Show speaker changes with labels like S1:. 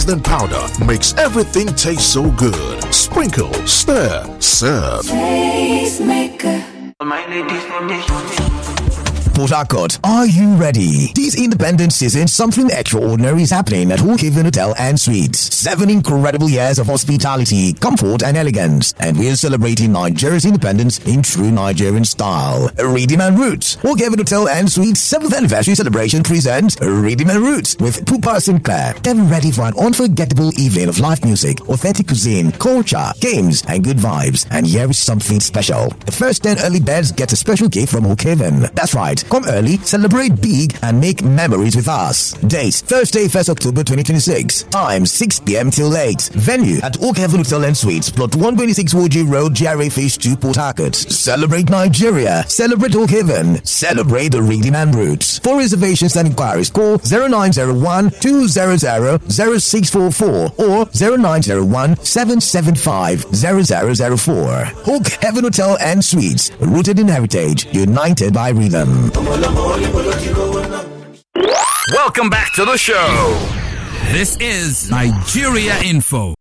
S1: powder makes everything taste so good. Sprinkle, stir, serve.
S2: Tastemaker.
S3: Port Harcourt, are you ready? This Independence season, something extraordinary is happening at Hawkhaven Hotel and Suites. 7 incredible years of hospitality, comfort, and elegance. And we're celebrating Nigeria's independence in true Nigerian style. Rhythm and Roots. Hawkhaven Hotel and Suites 7th anniversary celebration presents Rhythm and Roots with Pupa Sinclair. Get ready for an unforgettable evening of live music, authentic cuisine, culture, games, and good vibes. And here is something special. The first 10 early birds get a special gift from Hawkhaven. That's right. Come early, celebrate big, and make memories with us. Date, Thursday, 1st October 2026. Time, 6 p.m. till 8. Venue at Hawkhaven Hotel and Suites, plot 126 Woji Road, GRA Phase 2, Port Harcourt. Celebrate Nigeria. Celebrate Hawkhaven. Celebrate the Rhythm and Roots. For reservations and inquiries, call 0901-200-0644 or 0901-775-0004. Hawkhaven Hotel and Suites, rooted in heritage, united by rhythm.
S4: Welcome back to the show.
S5: This is Nigeria Info.